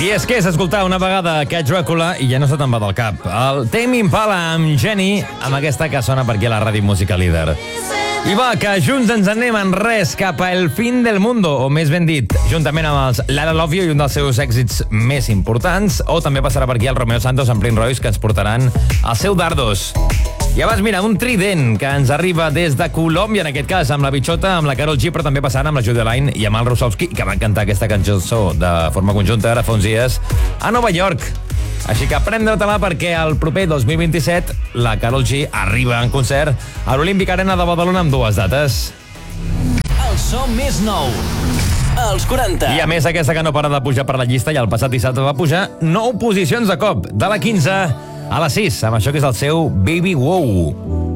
I és que és escoltar una vegada aquest Dràcula i ja no se te'n va del cap. El Tame Impala amb Jenny, amb aquesta que sona per aquí a la Ràdio Música Líder. I va, que junts ens anem en res cap a El Fin del Mundo, o més ben dit, juntament amb els Lara Love You i un dels seus èxits més importants, o també passarà per aquí el Romeo Santos amb Prince Royce, que ens portaran el seu Dardos. I abans, mira, un trident que ens arriba des de Colòmbia, en aquest cas, amb la Bichota, amb la Karol G, però també passant amb la Julia Line i amb el Rusowski, que van cantar aquesta cançó de forma conjunta ara fa uns dies a Nova York. Així que prendre-te-la perquè el proper 2027 la Karol G arriba en concert a l'Olímpic Arena de Badalona amb dues dates. El so més nou, els 40. I a més, aquesta que no para de pujar per la llista, i el passat dissabte va pujar 9 posicions de cop, de la 15 a la 6, amb això que és el seu Baby Wow.